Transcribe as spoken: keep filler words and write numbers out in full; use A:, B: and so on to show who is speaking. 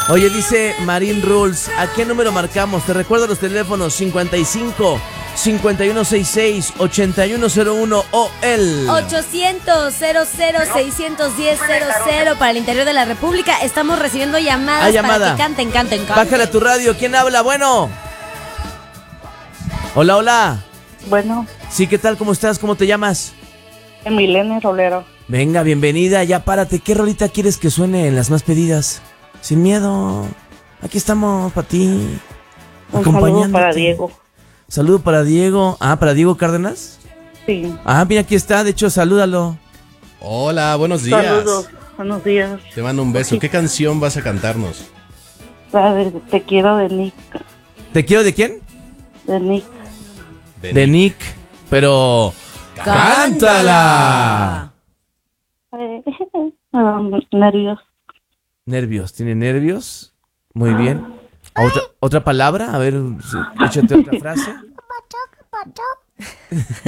A: Oye, dice Marine Rules, ¿a qué número marcamos? Te recuerdo los teléfonos cincuenta y cinco, cincuenta y uno sesenta y seis, ochenta y uno cero uno o el
B: ochocientos, cero cero, seiscientos diez, cero cero para el interior de la República. Estamos recibiendo llamadas
A: Hay llamada.
B: para que canten, canten, canten.
A: Bájale a tu radio. ¿Quién habla? Bueno. Hola, hola.
C: Bueno,
A: Sí, ¿qué tal? ¿Cómo estás? ¿Cómo te llamas?
C: Emilene Rolero.
A: Venga, bienvenida. Ya párate. ¿Qué rolita quieres que suene en las más pedidas? Sin miedo. Aquí estamos para ti.
C: Un saludo
A: Acompañándote.
C: para Diego.
A: Saludo para Diego. Ah, ¿para Diego Cárdenas?
C: Sí.
A: Ah, mira, aquí está. De hecho, salúdalo.
D: Hola, buenos días.
C: Saludos. Buenos días.
D: Te mando un beso. ¿Qué canción vas a cantarnos?
C: La de Te quiero de Nick.
A: ¿Te quiero de quién?
C: De Nick.
A: De Nick. Pero... ¡cántala!
C: Eh, me dan nervios.
A: Nervios. ¿Tiene nervios? Muy bien. ¿Otra, otra palabra? A ver, sí, échate otra frase.